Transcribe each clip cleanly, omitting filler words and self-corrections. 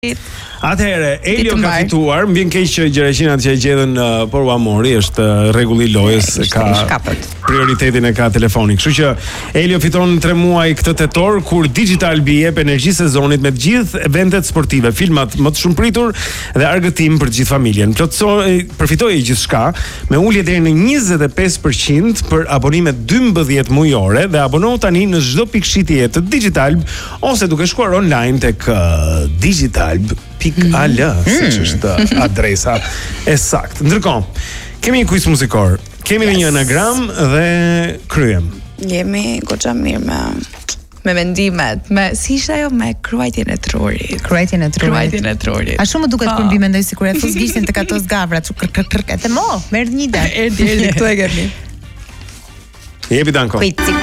Atëherë, Elio ka fituar, mbien keq që gjëraqinat që e gjetën por u amori, është rregulli i lojës, ka prioritetin e ka telefoni. Kështu që Elio fiton 3 muaj këtë tetor kur Digital Bee jep energji sezonit me të gjithë eventet sportive, filmat më të shumëpritur dhe argëtim për të gjithë familjen. Përfitojë gjithçka me ulje deri në 25% për abonimet 12 mujore dhe abonohu tani në çdo pikëshitje të Digital ose duke shkuar online tek digital.al, siç është adresa e saktë. Ndërkohë, kemi një quiz muzikor, kemi një anagram dhe kryem. Jemi goxha mirë me mendimet, si ishte ajo me kruajtjen e trurit. Kruajtjen e trurit. A shumë duket kur mbi mendoj sikur e thos gishtin tek ato zgavrat, e të mo, merr një ide. Erdhi këtu e kemi. Jepi Danko. Quizi.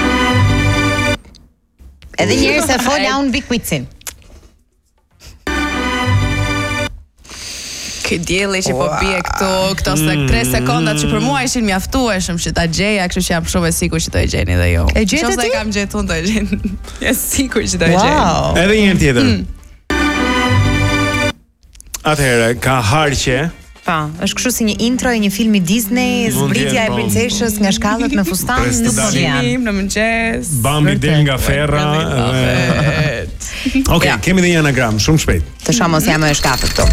Edhe njëherë se fola unë mbi quizin. Ky dielli që po bie këto 3 sekonda që për mua ishin mjaftueshëm që ta gjeja, kështu që jam shumë e sigurt që do e gjeni dhe ju. E gjetë ti? Nëse kam gjetur do e gjeni. Jam sigurt që do e gjeni. Wow. Edhe një tjetër. Atëherë, ka harqe. Pa, është kështu si një intro e një filmi Disney, zbritja e princeshës nga shkallët me fustan, nuk po vjen. Në mëngjes. Bambi del nga ferra. Okej, kemi dhe një anagram, shumë shpejt. Të shamos jam e shkafë këtu.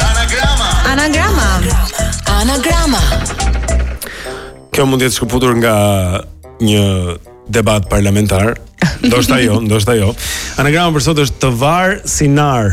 Anagrama. Kjo mund të jetë shkëputur nga një debat parlamentar. Ndoshta jo. Anagrama për sot është të var sinar.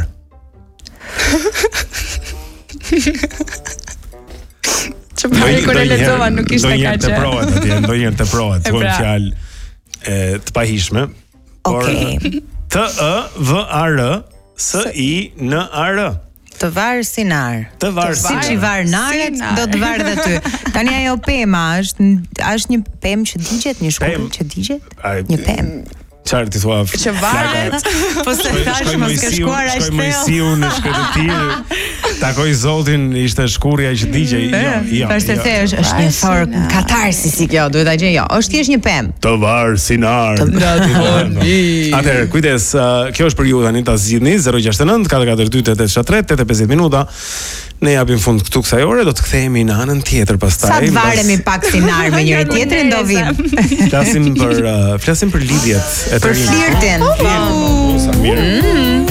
Që pari kur e lexova nuk ishte kaq. Ndonjëherë të prohet, thuaj fjalë të pahishme. Okej. T E V A R S I N A R. Të varë sinar. Të varë sinar. Si që varë naret, do të varë dhe ty. Tani ajo pema është një pemë që digjet, një shkullë që digjet? Një pemë. Qarë ti thua? Që varet. Po se tash mos ke shkuar aq thellë. Shkoj Mojsiu në shkëtëtir. Takoj Zotin, ishte shkurja që digje. Jo. Tash se është një forë katarsi si kjo, duhet ta gjej. Jo, është thjesht një pemë. Të var sinar. Atëherë, kujdes, kjo është për ju tani ta zgjidhni 069 442 873 850 minuta. Ne japim fund këtu kësaj ore, do të kthehemi në anën tjetër pastaj. Sa varemi pak sinar me njëri tjetrin do vim. Flasim për lidhjet e të rinj. Për flirtin. Mirë.